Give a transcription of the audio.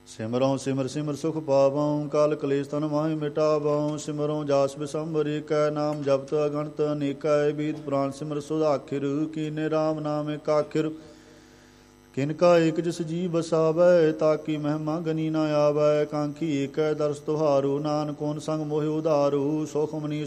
ਸਿਮਰਉ ਸਿਮਰ ਸਿਮਰ ਸੁਖ ਪਾਵਉ, ਕਾਲ ਕਲੇਸ਼ ਤਨ ਮਾਹਿ ਮਿਟਾਵਉ। ਸਿਮਰਉ ਜਾਸ ਬਿਸੰਬਰ ਏਕੈ, ਨਾਮ ਜਪਤ ਅਗਣਤ ਅਨੇਕੈ। ਬੀਤ ਪ੍ਰਾਨ ਸਿਮਰ ਸੁਧਾਖਿਰ, ਕੀਨੇ ਰਾਮ ਨਾਮ ਏਕ ਆਖਿਰ। ਕਿਨ ਕਾ ਏਕ ਜਿਸ ਜੀ ਬਸਾਵੈ, ਤਾਕੀ ਮਹਿਮਾ ਗਨੀ ਨਾ ਆਵੈ। ਕਾਂਖੀ ਏਕੈ ਦਰਸ ਤੁਹਾਰੂ, ਨਾਨਕ ਓਨ ਸੰਗ ਮੋਹਿ ਉਧਾਰੂ। ਸੁਖ ਮਨੀ